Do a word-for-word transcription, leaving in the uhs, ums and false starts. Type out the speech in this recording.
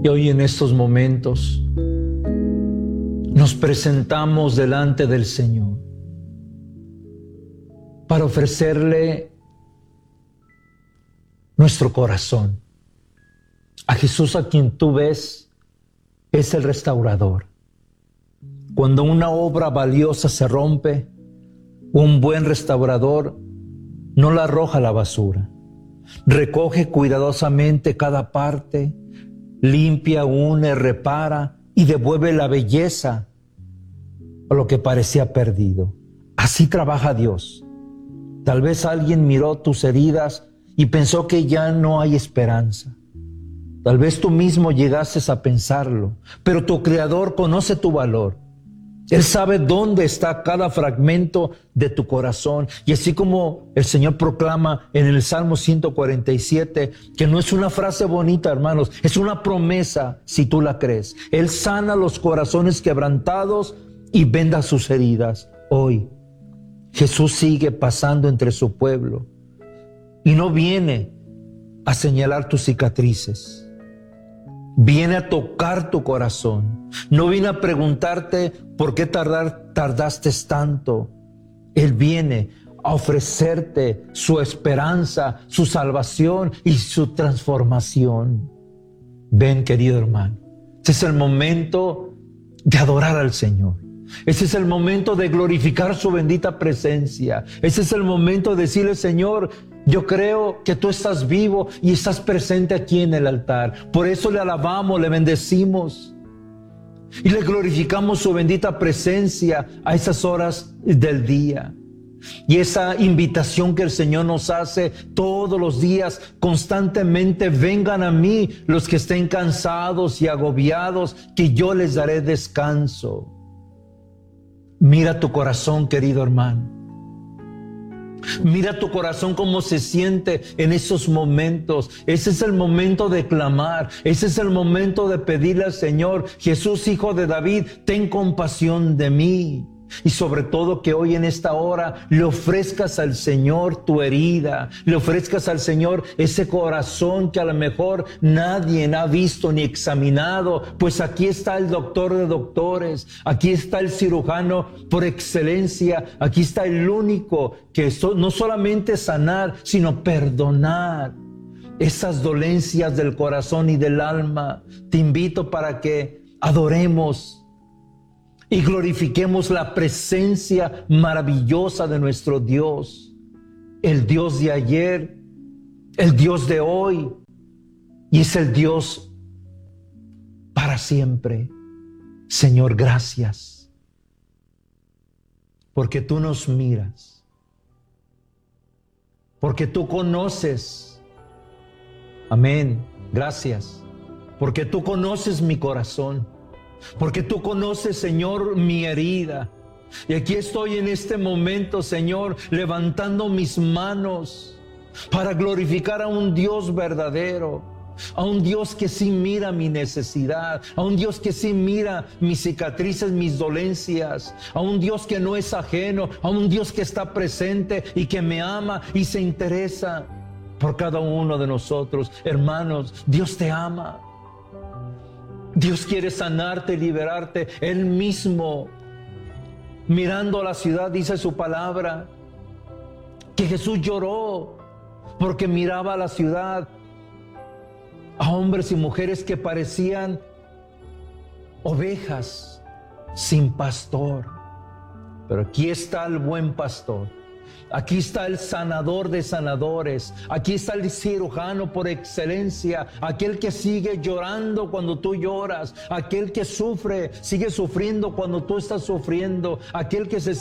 Y hoy en estos momentos nos presentamos delante del Señor para ofrecerle nuestro corazón. A Jesús, a quien tú ves, es el restaurador. Cuando una obra valiosa se rompe, un buen restaurador no la arroja a la basura. Recoge cuidadosamente cada parte, limpia, une, repara y devuelve la belleza a lo que parecía perdido. Así trabaja Dios. Tal vez alguien miró tus heridas y pensó que ya no hay esperanza. Tal vez tú mismo llegases a pensarlo, pero tu Creador conoce tu valor. Él sabe dónde está cada fragmento de tu corazón. Y así como el Señor proclama en el Salmo ciento cuarenta y siete, que no es una frase bonita, hermanos, es una promesa si tú la crees. Él sana los corazones quebrantados y venda sus heridas. Hoy, Jesús sigue pasando entre su pueblo y no viene a señalar tus cicatrices. Viene a tocar tu corazón. No viene a preguntarte por qué tardar, tardaste tanto. Él viene a ofrecerte su esperanza, su salvación y su transformación. Ven, querido hermano. Este es el momento de adorar al Señor. Ese es el momento de glorificar su bendita presencia. Ese es el momento de decirle: Señor, yo creo que tú estás vivo y estás presente aquí en el altar. Por eso le alabamos, le bendecimos y le glorificamos su bendita presencia a esas horas del día. Y esa invitación que el Señor nos hace todos los días, constantemente: vengan a mí los que estén cansados y agobiados, que yo les daré descanso. Mira tu corazón, querido hermano. Mira tu corazón cómo se siente en esos momentos. Ese es el momento de clamar. Ese es el momento de pedirle al Señor: Jesús, Hijo de David, ten compasión de mí. Y sobre todo que hoy en esta hora le ofrezcas al Señor tu herida, le ofrezcas al Señor ese corazón que a lo mejor nadie ha visto ni examinado, pues aquí está el doctor de doctores, aquí está el cirujano por excelencia, aquí está el único que so, no solamente sanar, sino perdonar esas dolencias del corazón y del alma. Te invito para que adoremos y glorifiquemos la presencia maravillosa de nuestro Dios, el Dios de ayer, el Dios de hoy, y es el Dios para siempre. Señor, gracias, porque tú nos miras, porque tú conoces. Amén, gracias, porque tú conoces mi corazón. Porque tú conoces, Señor, mi herida. Y aquí estoy en este momento, Señor, levantando mis manos para glorificar a un Dios verdadero, a un Dios que sí mira mi necesidad, a un Dios que sí mira mis cicatrices, mis dolencias, a un Dios que no es ajeno, a un Dios que está presente y que me ama y se interesa por cada uno de nosotros. Hermanos, Dios te ama. Dios quiere sanarte y liberarte. Él mismo, mirando a la ciudad, dice su palabra, que Jesús lloró porque miraba a la ciudad, a hombres y mujeres que parecían ovejas sin pastor. Pero aquí está el buen pastor. Aquí está el sanador de sanadores. Aquí está el cirujano por excelencia. Aquel que sigue llorando cuando tú lloras. Aquel que sufre, sigue sufriendo cuando tú estás sufriendo. Aquel que se